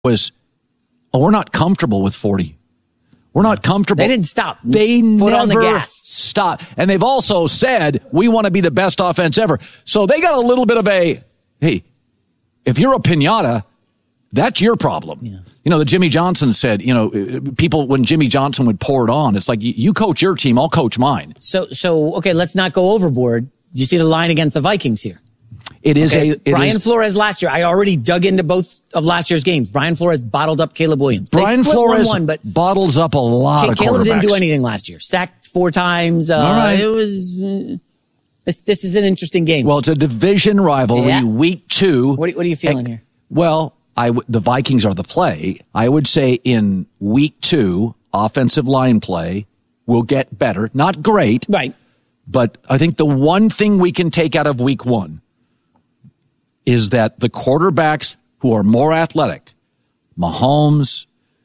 was, we're not comfortable with 40. We're not comfortable. They didn't stop. They Foot never on the gas. stop. And they've also said, we want to be the best offense ever. So they got a little bit of a, hey, if you're a piñata, that's your problem. Yeah. You know, the Jimmy Johnson said, you know, people, when Jimmy Johnson would pour it on, it's like, you coach your team, I'll coach mine. So okay, let's not go overboard. Do you see the line against the Vikings here? It is Brian Flores last year. I already dug into both of last year's games. Brian Flores bottled up Caleb Williams. Brian Flores bottles up a lot of quarterbacks. Caleb didn't do anything last year. Sacked 4 times. All right. It was. This is an interesting game. Well, it's a division rivalry. Yeah. Week 2. What are you feeling here? Well, the Vikings are the play. I would say in week 2, offensive line play will get better. Not great. Right. But I think the one thing we can take out of week 1 is that the quarterbacks who are more athletic, Mahomes,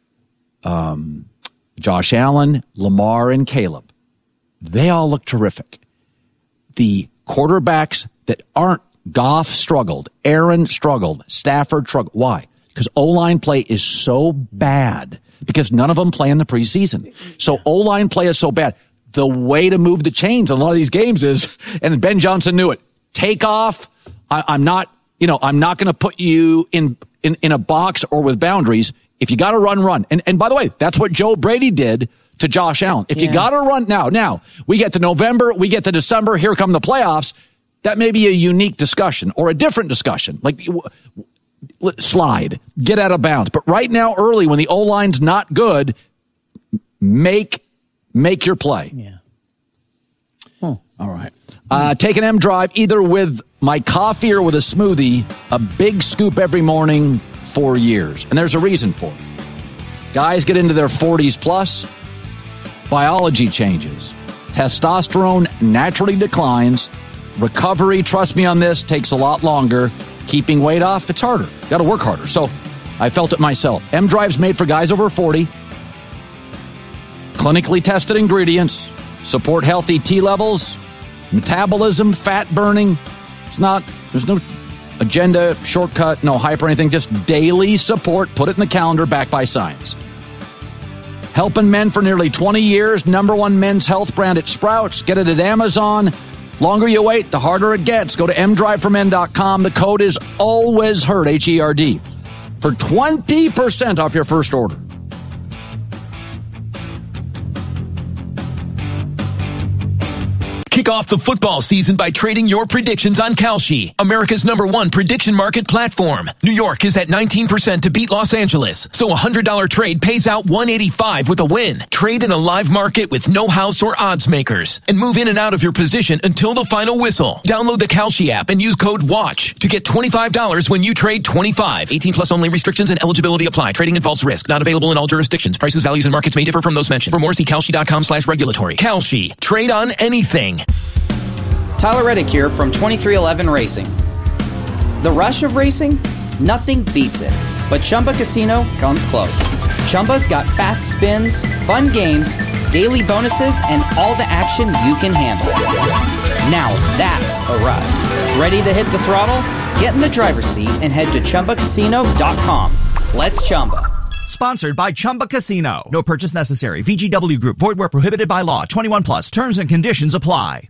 Josh Allen, Lamar, and Caleb, they all look terrific. The quarterbacks that aren't, Goff struggled, Aaron struggled, Stafford struggled. Why? Because O-line play is so bad because none of them play in the preseason. So O-line play is so bad. The way to move the chains in a lot of these games is, and Ben Johnson knew it, take off. I'm not going to put you in a box or with boundaries. If you got to run. And by the way, that's what Joe Brady did to Josh Allen. If you got to run now we get to November, we get to December, here come the playoffs. That may be a unique discussion or a different discussion. Like, slide, get out of bounds. But right now, early, when the O-line's not good, make your play. Yeah. All right. Take an M Drive either with my coffee or with a smoothie, a big scoop every morning for years. And there's a reason for it. Guys get into their 40s plus, biology changes. Testosterone naturally declines. Recovery, trust me on this, takes a lot longer. Keeping weight off, it's harder. Got to work harder. So I felt it myself. M Drive's made for guys over 40. Clinically tested ingredients. Support healthy T levels, metabolism, fat burning. There's no agenda, shortcut, no hype or anything. Just daily support. Put it in the calendar, backed by science. Helping men for nearly 20 years. #1 men's health brand at Sprouts. Get it at Amazon. Longer you wait, the harder it gets. Go to mdriveformen.com. The code is always HERD, HERD, for 20% off your first order. Kick off the football season by trading your predictions on Kalshi, America's #1 prediction market platform. New York is at 19% to beat Los Angeles, so a $100 trade pays out $185 with a win. Trade in a live market with no house or odds makers, and move in and out of your position until the final whistle. Download the Kalshi app and use code WATCH to get $25 when you trade 25. 18 plus only. Restrictions and eligibility apply. Trading involves risk. Not available in all jurisdictions. Prices, values, and markets may differ from those mentioned. For more, see Kalshi.com/regulatory. Kalshi. Trade on anything. Tyler Reddick here from 2311 Racing. The rush of racing? Nothing beats it. But Chumba Casino comes close. Chumba's got fast spins, fun games, daily bonuses, and all the action you can handle. Now that's a ride. Ready to hit the throttle? Get in the driver's seat and head to ChumbaCasino.com. Let's Chumba. Sponsored by Chumba Casino. No purchase necessary. VGW Group. Void where prohibited by law. 21 plus. Terms and conditions apply.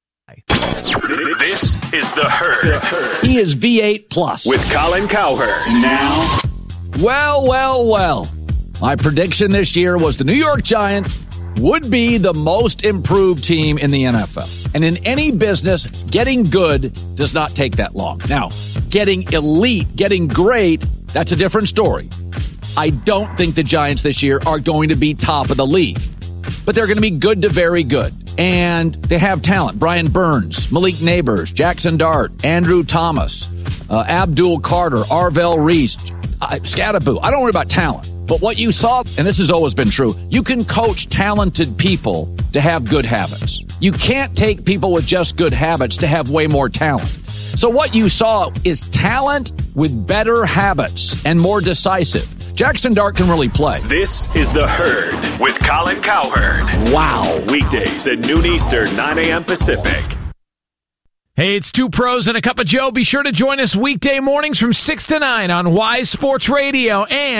This is The Herd. He is V8 plus. With Colin Cowherd. Now. Well. My prediction this year was the New York Giants would be the most improved team in the NFL. And in any business, getting good does not take that long. Now, getting elite, getting great, that's a different story. I don't think the Giants this year are going to be top of the league. But they're going to be good to very good. And they have talent. Brian Burns, Malik Neighbors, Jackson Dart, Andrew Thomas, Abdul Carter, Arvell Reese, Scattaboo. I don't worry about talent. But what you saw, and this has always been true, you can coach talented people to have good habits. You can't take people with just good habits to have way more talent. So what you saw is talent with better habits and more decisive. Jackson Dart can really play. This is The Herd with Colin Cowherd. Wow. Weekdays at noon Eastern, 9 a.m. Pacific. Hey, it's Two Pros and a Cup of Joe. Be sure to join us weekday mornings from 6 to 9 on Wise Sports Radio and